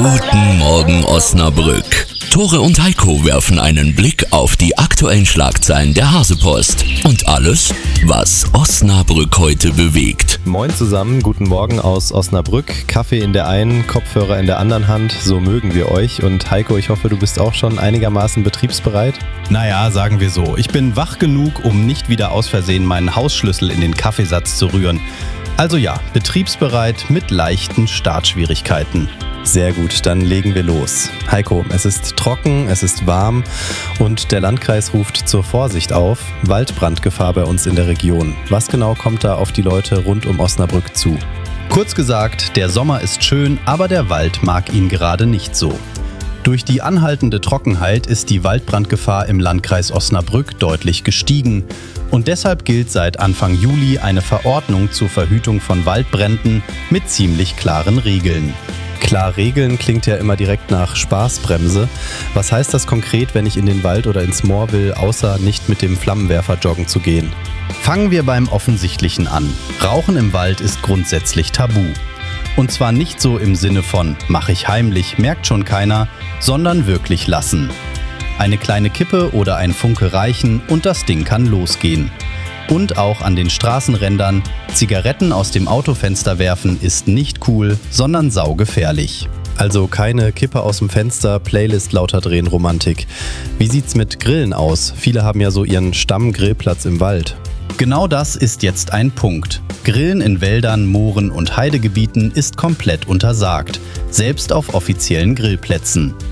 Guten Morgen Osnabrück. Tore und Heiko werfen einen Blick auf die aktuellen Schlagzeilen der Hasepost und alles, was Osnabrück heute bewegt. Moin zusammen, guten Morgen aus Osnabrück. Kaffee in der einen, Kopfhörer in der anderen Hand, so mögen wir euch. Und Heiko, ich hoffe, du bist auch schon einigermaßen betriebsbereit. Naja, sagen wir so. Ich bin wach genug, um nicht wieder aus Versehen meinen Hausschlüssel in den Kaffeesatz zu rühren. Also ja, betriebsbereit mit leichten Startschwierigkeiten. Sehr gut, dann legen wir los. Heiko, es ist trocken, es ist warm und der Landkreis ruft zur Vorsicht auf. Waldbrandgefahr bei uns in der Region. Was genau kommt da auf die Leute rund um Osnabrück zu? Kurz gesagt, der Sommer ist schön, aber der Wald mag ihn gerade nicht so. Durch die anhaltende Trockenheit ist die Waldbrandgefahr im Landkreis Osnabrück deutlich gestiegen. Und deshalb gilt seit Anfang Juli eine Verordnung zur Verhütung von Waldbränden mit ziemlich klaren Regeln. Klar, Regeln klingt ja immer direkt nach Spaßbremse. Was heißt das konkret, wenn ich in den Wald oder ins Moor will, außer nicht mit dem Flammenwerfer joggen zu gehen? Fangen wir beim Offensichtlichen an. Rauchen im Wald ist grundsätzlich tabu. Und zwar nicht so im Sinne von mach ich heimlich, merkt schon keiner, sondern wirklich lassen. Eine kleine Kippe oder ein Funke reichen und das Ding kann losgehen. Und auch an den Straßenrändern, Zigaretten aus dem Autofenster werfen ist nicht cool, sondern saugefährlich. Also keine Kippe aus dem Fenster, Playlist lauter drehen, Romantik. Wie sieht's mit Grillen aus? Viele haben ja so ihren Stammgrillplatz im Wald. Genau das ist jetzt ein Punkt. Grillen in Wäldern, Mooren und Heidegebieten ist komplett untersagt, selbst auf offiziellen Grillplätzen.